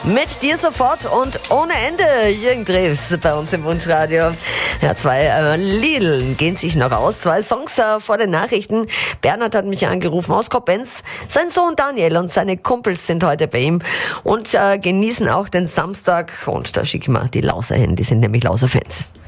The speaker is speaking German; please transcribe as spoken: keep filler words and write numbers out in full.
Mit dir sofort und ohne Ende. Jürgen Drews bei uns im Wunschradio. Ja, zwei äh, Liedl gehen sich noch aus. Zwei Songs äh, vor den Nachrichten. Bernhard hat mich angerufen aus Koblenz. Sein Sohn Daniel und seine Kumpels sind heute bei ihm und äh, genießen auch den Samstag. Und da schicken wir die Lauser hin. Die sind nämlich Lauser-Fans.